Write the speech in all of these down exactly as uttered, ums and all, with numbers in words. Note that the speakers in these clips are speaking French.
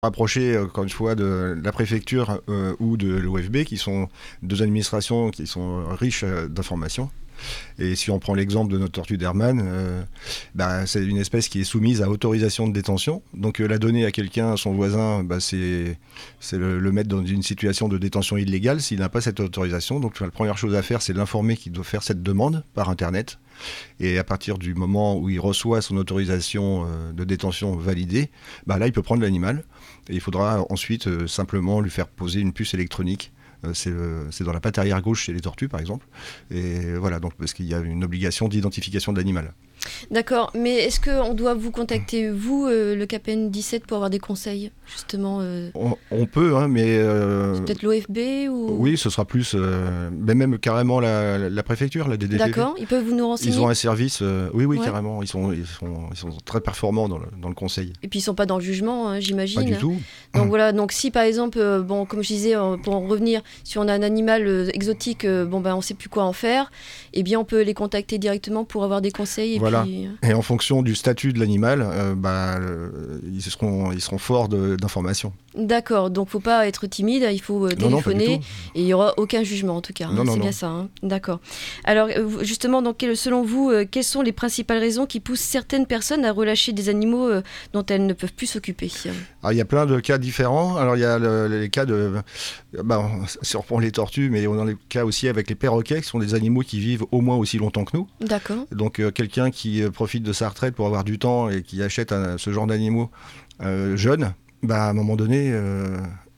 rapprocher, encore une fois, de la préfecture euh, ou de l'O F B, qui sont deux administrations qui sont riches euh, d'informations. Et si on prend l'exemple de notre tortue d'Hermann, euh, bah, c'est une espèce qui est soumise à autorisation de détention. Donc euh, la donner à quelqu'un, à son voisin, bah, c'est, c'est le, le mettre dans une situation de détention illégale s'il n'a pas cette autorisation. Donc la première chose à faire, c'est l'informer qu'il doit faire cette demande par Internet. Et à partir du moment où il reçoit son autorisation euh, de détention validée, bah, là il peut prendre l'animal. Et il faudra ensuite euh, simplement lui faire poser une puce électronique. Euh, c'est, euh, c'est dans la patte arrière gauche chez les tortues, par exemple. Et voilà, donc, parce qu'il y a une obligation d'identification de l'animal. D'accord, mais est-ce qu'on doit vous contacter, vous, euh, le K P N dix-sept, pour avoir des conseils, justement euh... on, on peut, hein, mais... Euh... C'est peut-être l'O F B ou... Oui, ce sera plus... Euh... Mais même carrément la, la, la préfecture, la D D P V. D'accord, ils peuvent vous nous renseigner. Ils ont un service... Euh... Oui, oui, ouais. Carrément. Ils sont, ils, sont, ils sont très performants dans le, dans le conseil. Et puis ils ne sont pas dans le jugement, hein, j'imagine. Pas du tout. Donc voilà, donc si par exemple, euh, bon, comme je disais, euh, pour en revenir, si on a un animal euh, exotique, euh, bon, ben, on ne sait plus quoi en faire, eh bien on peut les contacter directement pour avoir des conseils. Et voilà. Puis... Et en fonction du statut de l'animal, euh, bah, euh, ils, seront, ils seront forts de, d'informations. D'accord, donc il ne faut pas être timide, il faut euh, téléphoner, non, non, et il n'y aura aucun jugement en tout cas, hein, non, non, c'est non. bien ça. Hein. D'accord. Alors justement, donc, selon vous, euh, quelles sont les principales raisons qui poussent certaines personnes à relâcher des animaux euh, dont elles ne peuvent plus s'occuper ? Alors, il y a plein de cas différents. Alors il y a le, les cas de... Bah, si on reprend les tortues, mais on a les cas aussi avec les perroquets, qui sont des animaux qui vivent au moins aussi longtemps que nous. D'accord. Donc euh, quelqu'un qui euh, profite de sa retraite pour avoir du temps et qui achète un, ce genre d'animaux euh, jeunes, bah, à un moment donné, euh,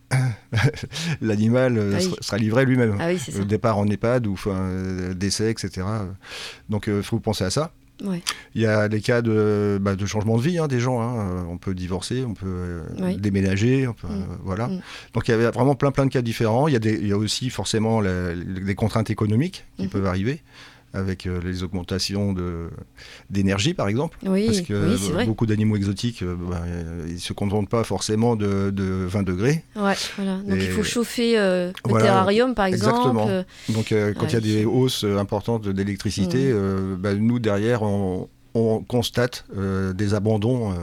l'animal euh, ah oui. sera livré lui-même. Ah oui, c'est ça. Le départ en EHPAD ou enfin, euh, décès, et cetera. Donc il euh, faut penser à ça. Ouais. Il y a des cas de, bah, de changement de vie hein, des gens. Hein. On peut divorcer, on peut euh, oui. déménager. On peut, mmh. euh, voilà. Mmh. Donc il y a vraiment plein, plein de cas différents. Il y a, des, il y a aussi forcément la, des contraintes économiques qui mmh. peuvent arriver, avec euh, les augmentations de, d'énergie, par exemple. Oui, parce que oui, c'est euh, vrai. beaucoup d'animaux exotiques, euh, bah, ils ne se contentent pas forcément de, de vingt degrés. Ouais, voilà. Donc et il faut chauffer euh, le voilà, terrarium, par exemple. Exactement. Donc euh, quand il ouais. y a des hausses importantes d'électricité, mmh. euh, bah, nous, derrière, on, on constate euh, des abandons euh,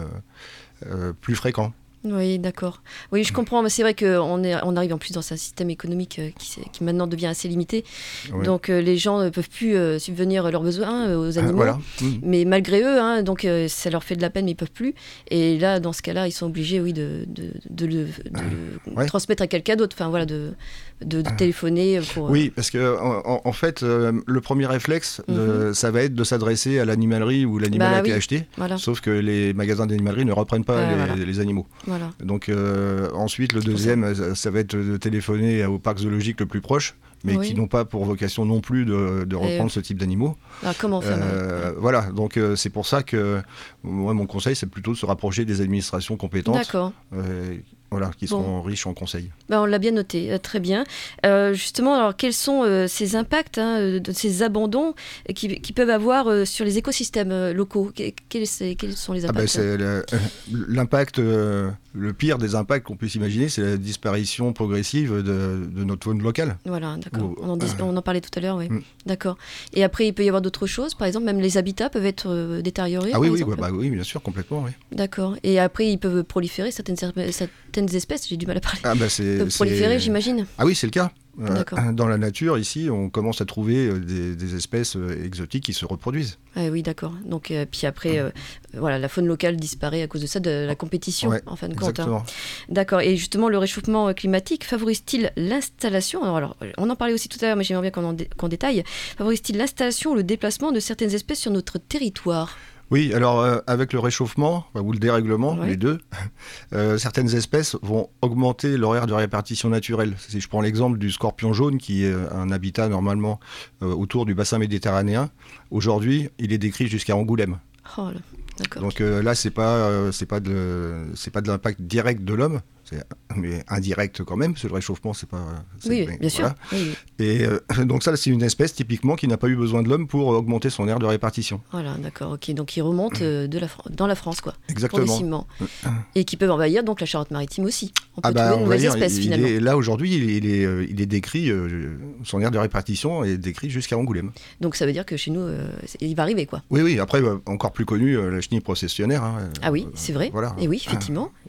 euh, plus fréquents. Oui, d'accord. Oui, je comprends, mais c'est vrai qu'on est, on arrive en plus dans un système économique euh, qui, qui maintenant devient assez limité. Oui. Donc euh, les gens ne peuvent plus euh, subvenir à leurs besoins euh, aux animaux. Voilà. Mmh. Mais malgré eux, hein, donc euh, ça leur fait de la peine, mais ils ne peuvent plus. Et là, dans ce cas-là, ils sont obligés, oui, de, de, de le, de ouais. le transmettre à quelqu'un d'autre. Enfin, voilà, de, de, de téléphoner pour... Oui, parce que en, en fait, euh, le premier réflexe, mmh. de, ça va être de s'adresser à l'animalerie où l'animal bah, a été oui. acheté. Voilà. Sauf que les magasins d'animalerie ne reprennent pas ah, les, voilà. les animaux. Voilà. Donc euh, ensuite, le deuxième, ça. ça va être de téléphoner au parc zoologique le plus proche, mais oui. qui n'ont pas pour vocation non plus de, de reprendre Et ce type d'animaux. Alors, comment faire euh, Voilà, donc euh, c'est pour ça que moi, mon conseil, c'est plutôt de se rapprocher des administrations compétentes. D'accord. Euh, Voilà, qui bon. sont riches en conseils. Ben, on l'a bien noté, euh, très bien. Euh, justement, alors, quels sont euh, ces impacts, hein, de ces abandons euh, qui, qui peuvent avoir euh, sur les écosystèmes euh, locaux ? Quels, quels, quels sont les impacts ? ah ben, c'est le, l'impact, euh, le pire des impacts qu'on puisse imaginer, c'est la disparition progressive de, de notre faune locale. Voilà, d'accord. Ou, on, en dis- euh, on en parlait tout à l'heure, oui. Mm. D'accord. Et après, il peut y avoir d'autres choses, par exemple, même les habitats peuvent être euh, détériorés. Ah oui, oui, exemple. bah, oui, bien sûr, complètement, oui. D'accord. Et après, ils peuvent proliférer certaines, certaines espèces, j'ai du mal à parler. Ah bah c'est, peuvent proliférer, c'est... j'imagine. Ah oui, c'est le cas. Euh, dans la nature, ici, on commence à trouver des, des espèces exotiques qui se reproduisent. Ah oui, d'accord. Donc, euh, puis après, euh, voilà, la faune locale disparaît à cause de ça, de la compétition, ouais, en fin de compte. Exactement. Hein. D'accord. Et justement, le réchauffement climatique favorise-t-il l'installation ? alors, alors, on en parlait aussi tout à l'heure, mais j'aimerais bien qu'on, en dé- qu'on détaille. Favorise-t-il l'installation ou le déplacement de certaines espèces sur notre territoire ? Oui, alors euh, avec le réchauffement, ou le dérèglement, ouais. les deux, euh, certaines espèces vont augmenter leur aire de répartition naturelle. Si je prends l'exemple du scorpion jaune, qui est un habitat normalement euh, autour du bassin méditerranéen, aujourd'hui, il est décrit jusqu'à Angoulême. Oh là, d'accord. Donc euh, là, c'est pas, euh, c'est pas de, c'est pas de l'impact direct de l'homme, c'est, mais indirect quand même, parce que le réchauffement, c'est pas... C'est, oui, mais, bien sûr. Voilà. Oui. Et euh, donc ça, c'est une espèce typiquement qui n'a pas eu besoin de l'homme pour augmenter son aire de répartition. Voilà, d'accord, ok. Donc il remonte euh, de la, dans la France, quoi. Exactement. Progressivement. Et qui peuvent envahir donc la Charente-Maritime aussi. On peut ah bah, trouver de nouvelles dire, espèces, il, finalement. Il est, là, aujourd'hui, il est, il est, euh, il est décrit, euh, son aire de répartition est décrit jusqu'à Angoulême. Donc ça veut dire que chez nous, euh, il va arriver, quoi. Oui, oui. Après, euh, encore plus connu, euh, la chenille processionnaire. Hein, ah oui, c'est vrai. Voilà. Et oui, effectivement.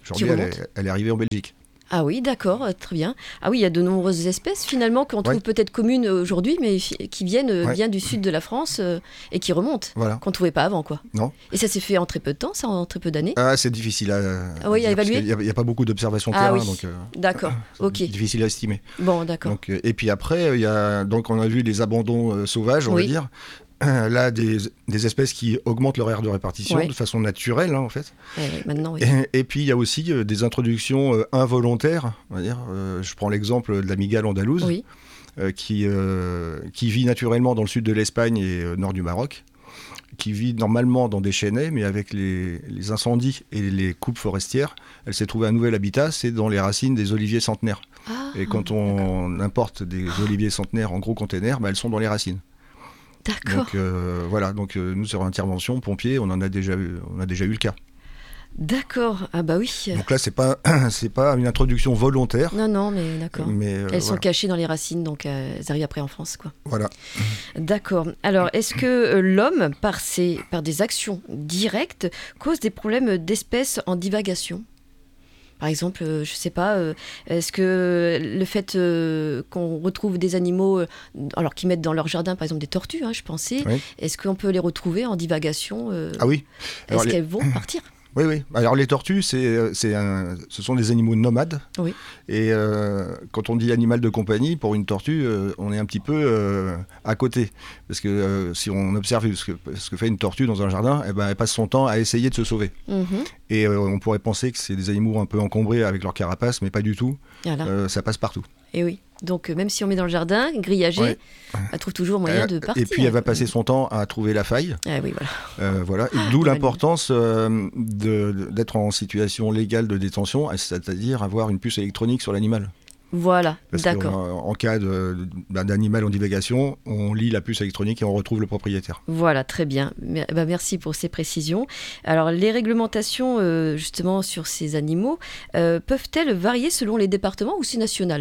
aujourd'hui, elle est, elle est arrivée en Belgique. Ah oui, d'accord, très bien. Ah oui, il y a de nombreuses espèces finalement qu'on trouve ouais. peut-être communes aujourd'hui, mais qui viennent ouais. bien du sud de la France euh, et qui remontent, voilà. qu'on ne trouvait pas avant, quoi. Non. Et ça s'est fait en très peu de temps, ça, en très peu d'années. Ah, c'est difficile à, ah oui, à évaluer. Il n'y a, a pas beaucoup d'observations ah terrain, oui. donc. Euh, d'accord, ok. Difficile à estimer. Bon, d'accord. Donc, et puis après, il y a donc on a vu les abandons euh, sauvages, on oui. va dire. Là, des, des espèces qui augmentent leur aire de répartition ouais. de façon naturelle, hein, en fait. Ouais, ouais, maintenant, oui. et, et puis, il y a aussi euh, des introductions euh, involontaires. On va dire. Euh, je prends l'exemple de la mygale andalouse, oui. euh, qui, euh, qui vit naturellement dans le sud de l'Espagne et euh, nord du Maroc, qui vit normalement dans des chênaies, mais avec les, les incendies et les coupes forestières, elle s'est trouvée un nouvel habitat, c'est dans les racines des oliviers centenaires. Ah, et quand on d'accord. importe des oliviers centenaires en gros containers, bah, elles sont dans les racines. D'accord. Donc euh, voilà, donc euh, nous sur intervention pompiers, on en a déjà eu, on a déjà eu le cas. D'accord, ah bah oui. Donc là c'est pas c'est pas une introduction volontaire. Non non, mais d'accord. Mais euh, elles voilà. sont cachées dans les racines, donc euh, elles arrivent après en France, quoi. Voilà. D'accord. Alors est-ce que euh, l'homme, par ses par des actions directes, cause des problèmes d'espèces en divagation ? Par exemple, euh, je ne sais pas, euh, est-ce que le fait euh, qu'on retrouve des animaux, euh, alors qu'ils mettent dans leur jardin, par exemple des tortues, hein, je pensais, oui. est-ce qu'on peut les retrouver en divagation euh, Ah oui. Alors, est-ce les... qu'elles vont partir ? Oui, oui. Alors les tortues, c'est, c'est un, ce sont des animaux nomades. Oui. Et euh, quand on dit animal de compagnie, pour une tortue, euh, on est un petit peu euh, à côté. Parce que euh, si on observe ce que, ce que fait une tortue dans un jardin, eh ben, elle passe son temps à essayer de se sauver. Mm-hmm. Et euh, on pourrait penser que c'est des animaux un peu encombrés avec leur carapace, mais pas du tout. Voilà. Euh, ça passe partout. Et oui. Donc, même si on met dans le jardin, grillagé, ouais. elle trouve toujours moyen euh, de partir. Et puis, elle va passer son temps à trouver la faille. Ah oui, voilà. Euh, voilà. Et d'où l'importance euh, de, de, d'être en situation légale de détention, c'est-à-dire avoir une puce électronique sur l'animal. Voilà, Parce d'accord. En cas de, d'animal en divagation, on lit la puce électronique et on retrouve le propriétaire. Voilà, très bien. Merci pour ces précisions. Alors, les réglementations, euh, justement, sur ces animaux, euh, peuvent-elles varier selon les départements ou c'est national ?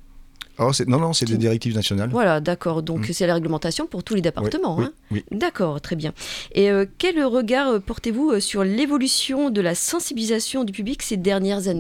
Oh, c'est, non, non, c'est des directives nationales. Voilà, d'accord. Donc, mmh. c'est la réglementation pour tous les départements. Oui, hein. oui, oui. D'accord, très bien. Et euh, quel regard portez-vous sur l'évolution de la sensibilisation du public ces dernières années ?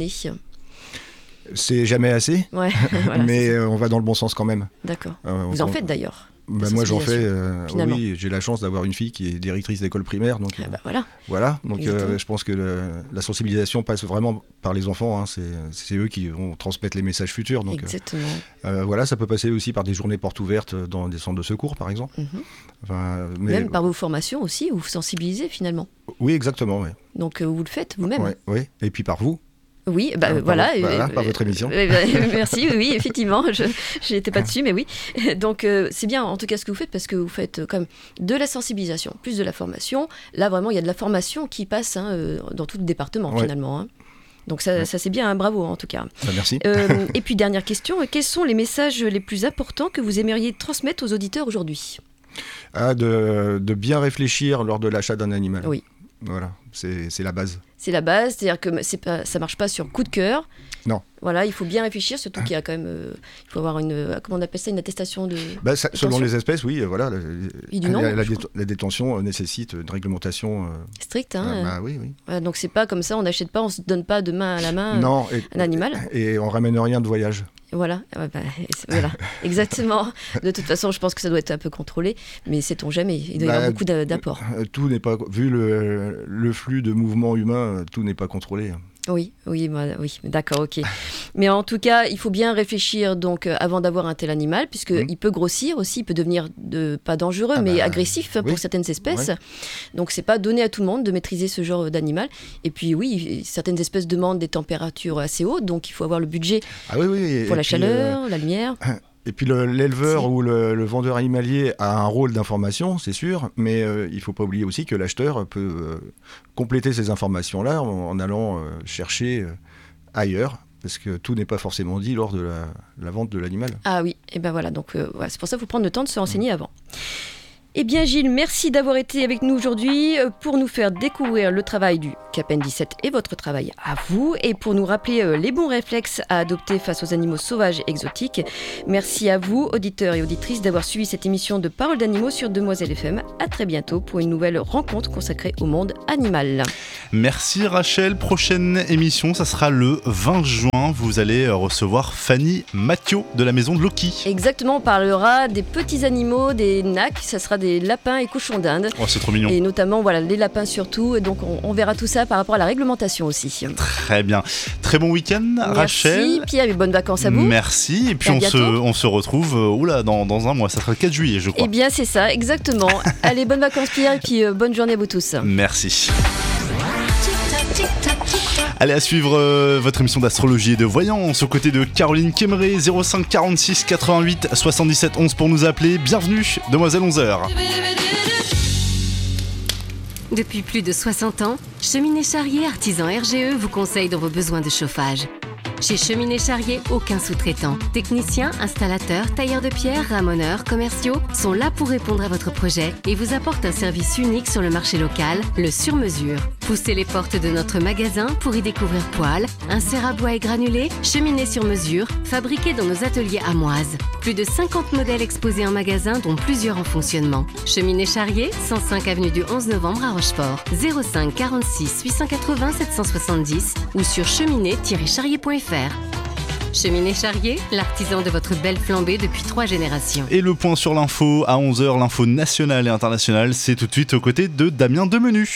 C'est jamais assez, ouais, voilà, mais euh, on va dans le bon sens quand même. D'accord. Euh, Vous en faites d'ailleurs. Bah, moi j'en fais, euh, oui, j'ai la chance d'avoir une fille qui est directrice d'école primaire, donc ah bah voilà. voilà, donc euh, je pense que le, la sensibilisation passe vraiment par les enfants, hein, c'est, c'est eux qui vont transmettre les messages futurs. Donc, exactement. Euh, voilà, ça peut passer aussi par des journées portes ouvertes dans des centres de secours, par exemple. Mm-hmm. Enfin, mais, même par vos formations aussi, où vous sensibilisez finalement. Oui, exactement. Ouais. Donc euh, vous le faites vous-même. Oui, ouais. Et puis par vous. Oui, bah, euh, voilà. Par, voilà, par votre émission. Euh, euh, merci, oui, effectivement, je n'étais pas dessus, mais oui. Donc, euh, c'est bien, en tout cas, ce que vous faites, parce que vous faites euh, comme de la sensibilisation, plus de la formation. Là, vraiment, il y a de la formation qui passe hein, euh, dans tout le département, ouais. finalement. Hein. Donc, ça, ouais. ça c'est bien, hein, bravo, en tout cas. Bah, merci. Euh, et puis, dernière question, quels sont les messages les plus importants que vous aimeriez transmettre aux auditeurs aujourd'hui ? ah, de, de bien réfléchir lors de l'achat d'un animal. Oui. Voilà, c'est, c'est la base. C'est la base, c'est-à-dire que c'est pas, ça ne marche pas sur coup de cœur. Non. Voilà, il faut bien réfléchir, surtout qu'il y a quand même, euh, il faut avoir une, euh, comment on appelle ça, une attestation de. Bah, ça, selon les espèces, oui, euh, voilà. La, nombre, la, la, dé- la détention euh, nécessite une réglementation euh, stricte. Hein, euh, bah, oui, oui. Voilà, donc c'est pas comme ça, on n'achète pas, on se donne pas de main à la main non, euh, et, un animal. Et on ramène rien de voyage. Voilà, euh, bah, voilà, exactement. De toute façon, je pense que ça doit être un peu contrôlé, mais sait-on jamais. Il doit y bah, avoir beaucoup d'apports. Tout n'est pas, vu le, le flux de mouvements humains, tout n'est pas contrôlé. Oui, oui, bah, oui, d'accord, ok. Mais en tout cas, il faut bien réfléchir donc euh, avant d'avoir un tel animal, puisque mmh. il peut grossir aussi, il peut devenir de, pas dangereux, ah mais bah, agressif oui. pour certaines espèces. Ouais. Donc c'est pas donné à tout le monde de maîtriser ce genre d'animal. Et puis oui, certaines espèces demandent des températures assez hautes, donc il faut avoir le budget ah, oui, oui. pour et la puis, chaleur, euh... la lumière. Et puis le, l'éleveur c'est... ou le, le vendeur animalier a un rôle d'information, c'est sûr, mais euh, il ne faut pas oublier aussi que l'acheteur peut euh, compléter ces informations-là en, en allant euh, chercher euh, ailleurs, parce que tout n'est pas forcément dit lors de la, la vente de l'animal. Ah oui, et ben voilà, donc euh, ouais, c'est pour ça qu'il faut prendre le temps de se renseigner mmh. avant. Eh bien Gilles, merci d'avoir été avec nous aujourd'hui pour nous faire découvrir le travail du C A P N dix-sept et votre travail à vous, et pour nous rappeler les bons réflexes à adopter face aux animaux sauvages et exotiques. Merci à vous, auditeurs et auditrices, d'avoir suivi cette émission de Paroles d'animaux sur Demoiselle F M. À très bientôt pour une nouvelle rencontre consacrée au monde animal. Merci Rachel. Prochaine émission, ça sera le vingt juin. Vous allez recevoir Fanny Mathieu de la maison de Loki. Exactement, on parlera des petits animaux, des nacs, ça sera des lapins et cochons d'Inde. Oh, c'est trop mignon. Et notamment, voilà, les lapins surtout. Et donc, on, on verra tout ça par rapport à la réglementation aussi. Très bien. Très bon week-end, Merci, Rachel. Merci, Pierre, et bonnes vacances à vous. Merci. Et puis, on se, on se retrouve euh, oula, dans, dans un mois. Ça sera le quatre juillet, je crois. Eh bien, c'est ça, exactement. Allez, bonnes vacances, Pierre, et puis euh, bonne journée à vous tous. Merci. Allez, à suivre euh, votre émission d'astrologie et de voyance aux côtés de Caroline Kemmeré. Zéro cinq quarante-six quatre-vingt-huit soixante-dix-sept onze pour nous appeler. Bienvenue, demoiselle onze heures. Depuis plus de soixante ans, Cheminée Charrier Artisan R G E vous conseille dans vos besoins de chauffage. Chez Cheminée Charrier, aucun sous-traitant. Techniciens, installateurs, tailleurs de pierre, ramoneurs, commerciaux sont là pour répondre à votre projet et vous apportent un service unique sur le marché local, le sur-mesure. Poussez les portes de notre magasin pour y découvrir poêles, inserts à bois et granulés, cheminées sur mesure, fabriquées dans nos ateliers amoises. Plus de cinquante modèles exposés en magasin, dont plusieurs en fonctionnement. Cheminée Charrier, cent cinq avenue du onze novembre à Rochefort. zéro cinq quarante-six huit cent quatre-vingts sept cent soixante-dix ou sur cheminée tiret charrier point f r. Cheminée Charrier, l'artisan de votre belle flambée depuis trois générations. Et le point sur l'info à onze heures, l'info nationale et internationale, c'est tout de suite aux côtés de Damien Demenu.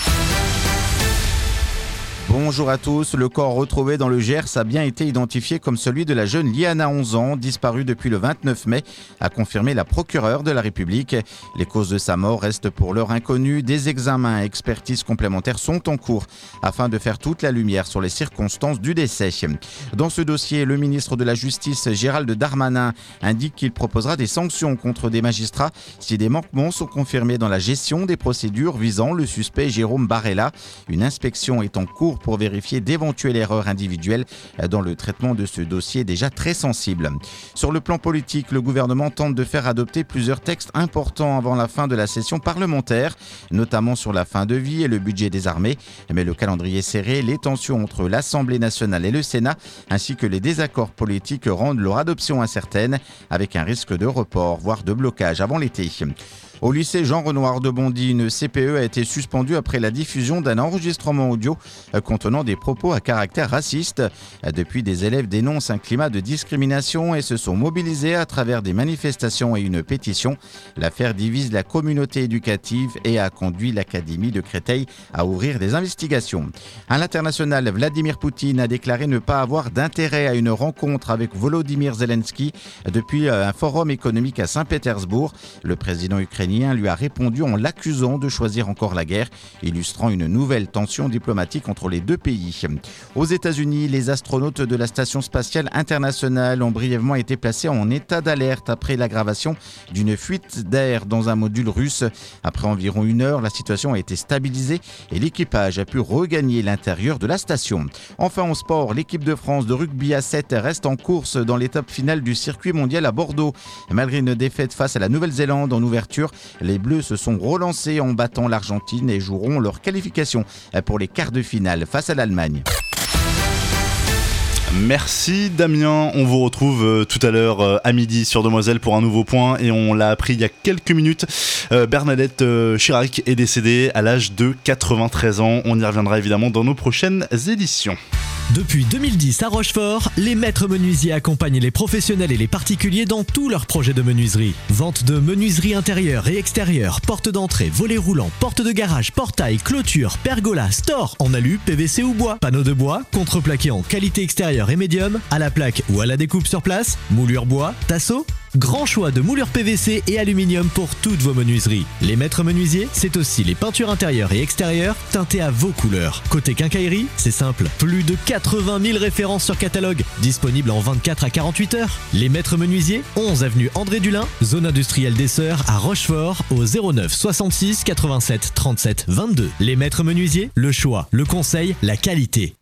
Bonjour à tous, le corps retrouvé dans le Gers a bien été identifié comme celui de la jeune Liana, onze ans, disparue depuis le vingt-neuf mai, a confirmé la procureure de la République. Les causes de sa mort restent pour l'heure inconnues. Des examens et expertises complémentaires sont en cours afin de faire toute la lumière sur les circonstances du décès. Dans ce dossier, le ministre de la Justice, Gérald Darmanin, indique qu'il proposera des sanctions contre des magistrats si des manquements sont confirmés dans la gestion des procédures visant le suspect Jérôme Barella. Une inspection est en cours pour vérifier d'éventuelles erreurs individuelles dans le traitement de ce dossier déjà très sensible. Sur le plan politique, le gouvernement tente de faire adopter plusieurs textes importants avant la fin de la session parlementaire, notamment sur la fin de vie et le budget des armées. Mais le calendrier serré, les tensions entre l'Assemblée nationale et le Sénat, ainsi que les désaccords politiques rendent leur adoption incertaine, avec un risque de report, voire de blocage avant l'été. Au lycée Jean-Renoir de Bondy, une C P E a été suspendue après la diffusion d'un enregistrement audio contenant des propos à caractère raciste. Depuis, des élèves dénoncent un climat de discrimination et se sont mobilisés à travers des manifestations et une pétition. L'affaire divise la communauté éducative et a conduit l'Académie de Créteil à ouvrir des investigations. À l'international, Vladimir Poutine a déclaré ne pas avoir d'intérêt à une rencontre avec Volodymyr Zelensky depuis un forum économique à Saint-Pétersbourg. Le président ukrainien lui a répondu en l'accusant de choisir encore la guerre, illustrant une nouvelle tension diplomatique entre les deux pays. Aux États-Unis, les astronautes de la Station spatiale internationale ont brièvement été placés en état d'alerte après l'aggravation d'une fuite d'air dans un module russe. Après environ une heure, la situation a été stabilisée et l'équipage a pu regagner l'intérieur de la station. Enfin, en sport, l'équipe de France de rugby à sept reste en course dans l'étape finale du circuit mondial à Bordeaux. Malgré une défaite face à la Nouvelle-Zélande en ouverture, les Bleus se sont relancés en battant l'Argentine et joueront leur qualification pour les quarts de finale face à l'Allemagne. Merci Damien, on vous retrouve euh, tout à l'heure euh, à midi sur Demoiselle pour un nouveau point et on l'a appris il y a quelques minutes, euh, Bernadette euh, Chirac est décédée à l'âge de quatre-vingt-treize ans, on y reviendra évidemment dans nos prochaines éditions. Depuis deux mille dix à Rochefort, les maîtres menuisiers accompagnent les professionnels et les particuliers dans tous leurs projets de menuiserie. Vente de menuiserie intérieure et extérieure, porte d'entrée, volets roulants, porte de garage, portail, clôture, pergola, store en alu, P V C ou bois, panneaux de bois, contreplaqué en qualité extérieure et médium, à la plaque ou à la découpe sur place, moulure bois, tasseau. Grand choix de moulures P V C et aluminium pour toutes vos menuiseries. Les maîtres menuisiers, c'est aussi les peintures intérieures et extérieures teintées à vos couleurs. Côté quincaillerie, c'est simple, plus de quatre-vingt mille références sur catalogue, disponibles en vingt-quatre à quarante-huit heures. Les maîtres menuisiers, onze avenue André Dulin, zone industrielle des Sœurs à Rochefort, au zéro neuf soixante-six quatre-vingt-sept trente-sept vingt-deux. Les maîtres menuisiers, le choix, le conseil, la qualité.